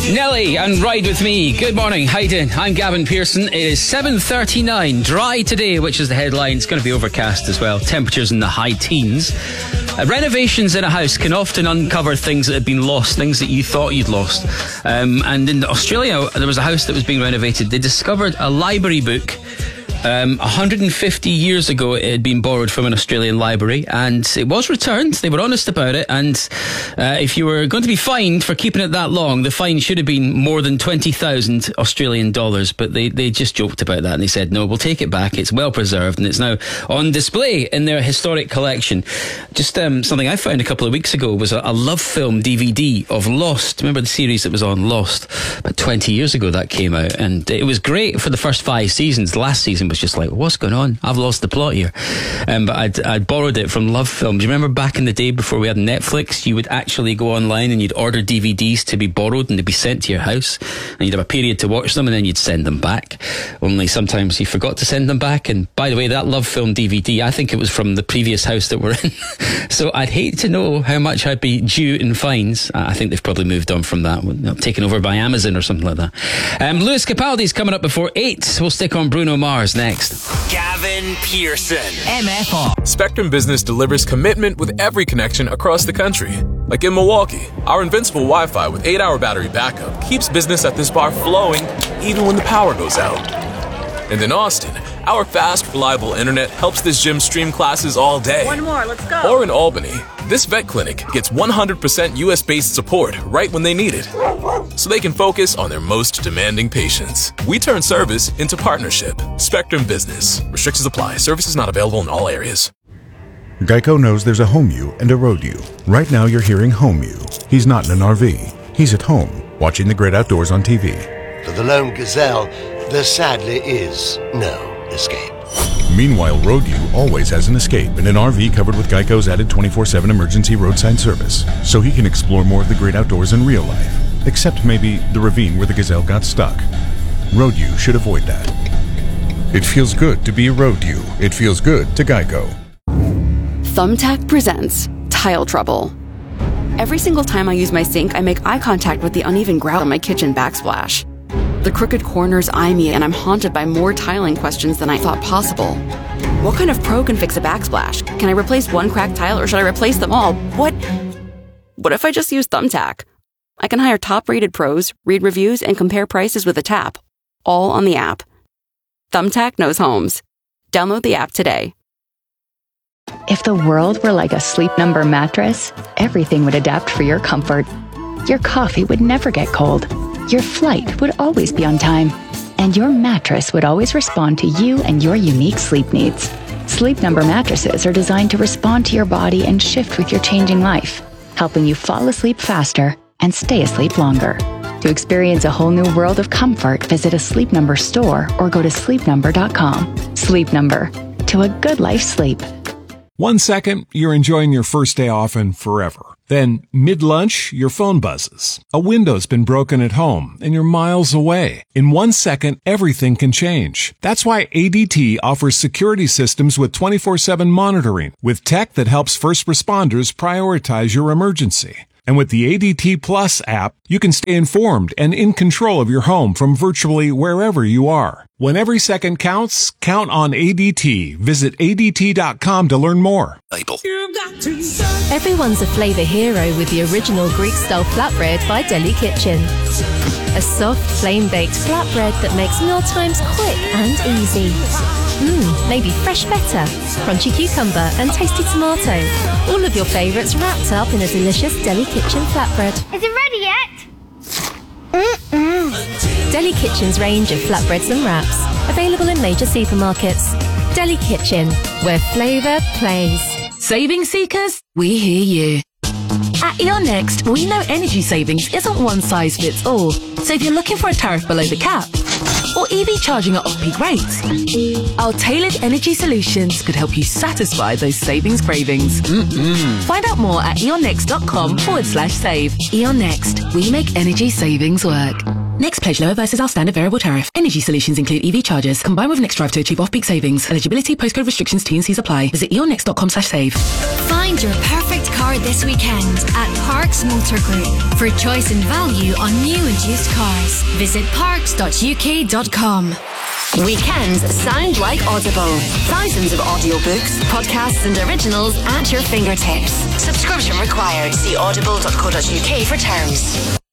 Nelly and Ride With Me. Good morning, how you doing? I'm Gavin Pearson. It is 7:39, dry today, which is the headline. It's going to be overcast as well. Temperatures in the high teens. Renovations in a house can often uncover things that have been lost, things that you thought you'd lost. And in Australia, there was a house that was being renovated. They discovered a library book. 150 years ago, it had been borrowed from an Australian library, and it was returned. They were honest about it, and if you were going to be fined for keeping it that long, the fine should have been more than 20,000 Australian dollars. But they just joked about that, and they said, no, we'll take it back. It's well preserved, and it's now on display in their historic collection. Just something I found a couple of weeks ago was a love film DVD of Lost. Remember the series that was on Lost? About 20 years ago that came out, and it was great for the first 5 seasons. The last season was just like, what's going on? I've lost the plot here. But I'd borrowed it from Love Film. Do you remember back in the day before we had Netflix, you would actually go online and you'd order DVDs to be borrowed and they'd be sent to your house, and you'd have a period to watch them and then you'd send them back. Only sometimes you forgot to send them back. And by the way, that Love Film DVD, I think it was from the previous house that we're in. So I'd hate to know how much I'd be due in fines. I think they've probably moved on from that, taken over by Amazon or something like that. Lewis Capaldi's coming up before 8. We'll stick on Bruno Mars next. Gavin Pearson, MFR. Spectrum Business delivers commitment with every connection across the country. Like in Milwaukee, our invincible Wi-Fi with 8-hour battery backup keeps business at this bar flowing even when the power goes out. And in Austin, our fast, reliable internet helps this gym stream classes all day. One more, let's go. Or in Albany, this vet clinic gets 100% US-based support right when they need it, so they can focus on their most demanding patients. We turn service into partnership. Spectrum Business. Restrictions apply. Services not available in all areas. Geico knows there's a home you and a road you. Right now you're hearing home you. He's not in an RV. He's at home, watching the great outdoors on TV. For the lone gazelle, there sadly is no escape. Meanwhile, Road U always has an escape in an RV covered with Geico's added 24/7 emergency roadside service, so he can explore more of the great outdoors in real life, except maybe the ravine where the gazelle got stuck. Road U should avoid that. It feels good to be Road U. It feels good to Geico. Thumbtack presents Tile Trouble. Every single time I use my sink, I make eye contact with the uneven grout on my kitchen backsplash. The crooked corners eye me, and I'm haunted by more tiling questions than I thought possible. What kind of pro can fix a backsplash? Can I replace one cracked tile, or should I replace them all? What if I just use Thumbtack? I can hire top-rated pros, read reviews, and compare prices with a tap, all on the app. Thumbtack knows homes. Download the app today. If the world were like a Sleep Number mattress, everything would adapt for your comfort. Your coffee would never get cold. Your flight would always be on time. And your mattress would always respond to you and your unique sleep needs. Sleep Number mattresses are designed to respond to your body and shift with your changing life, helping you fall asleep faster and stay asleep longer. To experience a whole new world of comfort, visit a Sleep Number store or go to sleepnumber.com. Sleep Number. To a good life's sleep. 1 second, you're enjoying your first day off and forever. Then, mid-lunch, your phone buzzes. A window's been broken at home, and you're miles away. In 1 second, everything can change. That's why ADT offers security systems with 24/7 monitoring, with tech that helps first responders prioritize your emergency. And with the ADT Plus app, you can stay informed and in control of your home from virtually wherever you are. When every second counts, count on ADT. Visit ADT.com to learn more. Everyone's a flavour hero with the original Greek-style flatbread by Deli Kitchen. A soft, flame-baked flatbread that makes mealtimes quick and easy. Maybe fresh feta, crunchy cucumber and tasty tomato. All of your favourites wrapped up in a delicious Deli Kitchen flatbread. Is it ready yet? Deli Kitchen's range of flatbreads and wraps. Available in major supermarkets. Deli Kitchen, where flavour plays. Saving seekers, we hear you. At E.ON Next, we know energy savings isn't one size fits all. So if you're looking for a tariff below the cap, or EV charging at off-peak rates, our tailored energy solutions could help you satisfy those savings cravings. Find out more at eonnext.com/save. E.ON Next, we make energy savings work. Next, pledge lower versus our standard variable tariff. Energy solutions include EV chargers, combined with Next Drive to achieve off-peak savings. Eligibility, postcode restrictions, T&Cs apply. Visit eonnext.com/save. Find your perfect car this weekend at Parks Motor Group. For choice and value on new and used cars, visit parks.uk.com. Weekends sound like Audible. Thousands of audiobooks, podcasts and originals at your fingertips. Subscription required. See audible.co.uk for terms.